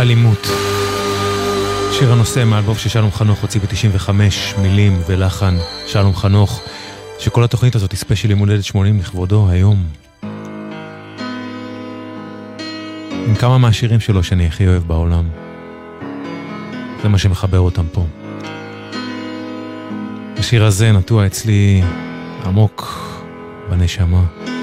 אלימות. שיר הנושא מאלבום ששלום חנוך הוציא ב-95, מילים ולחן שלום חנוך, שכל התוכנית הזאת היא ספיישל יום הולדת 80 לכבודו היום. עם כמה מהשירים שלו שאני הכי אוהב בעולם. זה מה שמחבר אותם פה. השיר הזה נטוע אצלי עמוק בנשמה.